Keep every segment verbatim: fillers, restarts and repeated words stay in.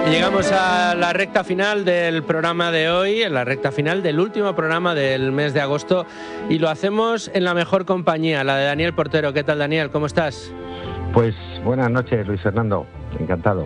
Llegamos a la recta final del programa de hoy, en la recta final del último programa del mes de agosto, y lo hacemos en la mejor compañía, la de Daniel Portero. ¿Qué tal, Daniel? ¿Cómo estás? Pues buenas noches, Luis Fernando. Encantado.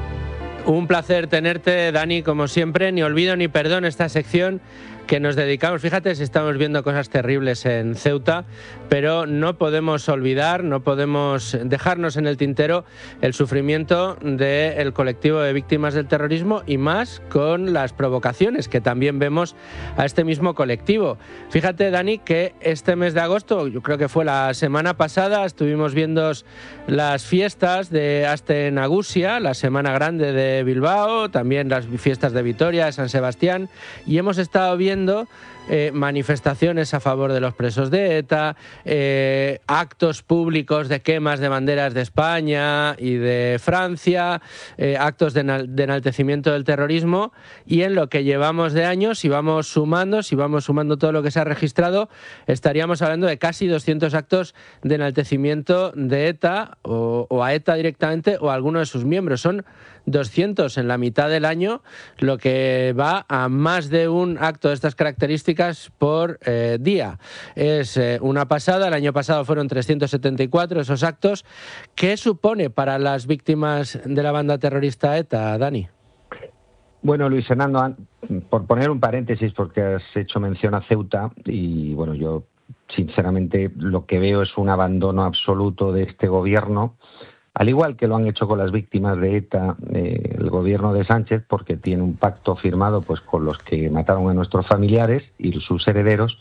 Un placer tenerte, Dani, como siempre. Ni olvido ni perdón esta sección que nos dedicamos. Fíjate si estamos viendo cosas terribles en Ceuta, pero no podemos olvidar, no podemos dejarnos en el tintero el sufrimiento del colectivo de víctimas del terrorismo, y más con las provocaciones que también vemos a este mismo colectivo. Fíjate, Dani, que este mes de agosto, yo creo que fue la semana pasada, estuvimos viendo las fiestas de Aste Nagusia, la Semana Grande de Bilbao, también las fiestas de Vitoria, de San Sebastián, y hemos estado viendo Eh, manifestaciones a favor de los presos de ETA, eh, actos públicos de quemas de banderas de España y de Francia, eh, actos de, enal de enaltecimiento del terrorismo, y en lo que llevamos de años, si vamos sumando, si vamos sumando todo lo que se ha registrado, estaríamos hablando de casi doscientos actos de enaltecimiento de ETA o, o a ETA directamente o a alguno de sus miembros. Son doscientos en la mitad del año, lo que va a más de un acto de estas características por eh, día. Es eh, una pasada. El año pasado fueron trescientos setenta y cuatro esos actos. ¿Qué supone para las víctimas de la banda terrorista ETA, Dani? Bueno, Luis Fernando, por poner un paréntesis, porque has hecho mención a Ceuta, y bueno, yo sinceramente lo que veo es un abandono absoluto de este gobierno, al igual que lo han hecho con las víctimas de ETA, eh, el gobierno de Sánchez, porque tiene un pacto firmado pues con los que mataron a nuestros familiares y sus herederos,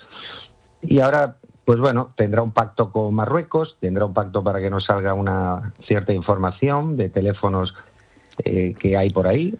y ahora, pues bueno, tendrá un pacto con Marruecos, tendrá un pacto para que nos salga una cierta información de teléfonos eh, que hay por ahí,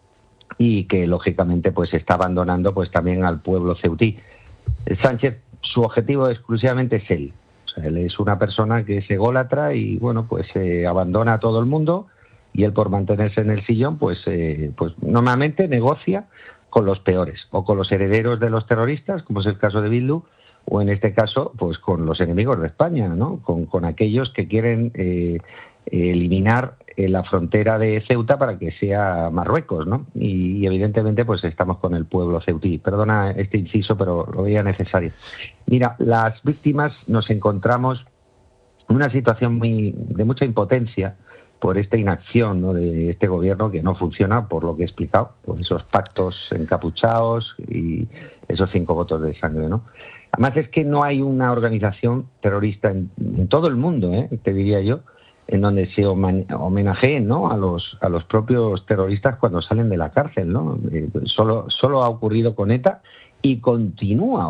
y que lógicamente pues está abandonando pues también al pueblo ceutí. Sánchez, su objetivo exclusivamente es él. Él es una persona que es ególatra y, bueno, pues eh, abandona a todo el mundo, y él, por mantenerse en el sillón, pues, eh, pues normalmente negocia con los peores, o con los herederos de los terroristas, como es el caso de Bildu, o en este caso, pues con los enemigos de España, ¿no? Con, con aquellos que quieren eh, eliminar eh, la frontera de Ceuta para que sea Marruecos, ¿no? Y, y evidentemente, pues estamos con el pueblo ceutí. Perdona este inciso, pero lo veía necesario. Mira, las víctimas nos encontramos en una situación muy de mucha impotencia por esta inacción, ¿no?, de este gobierno, que no funciona, por lo que he explicado, por esos pactos encapuchados y esos cinco votos de sangre, ¿no? Además, es que no hay una organización terrorista en, en todo el mundo, ¿eh?, te diría yo, en donde se homenajeen, ¿no?, a los a los propios terroristas cuando salen de la cárcel, ¿no? Eh, solo, solo ha ocurrido con ETA y continúa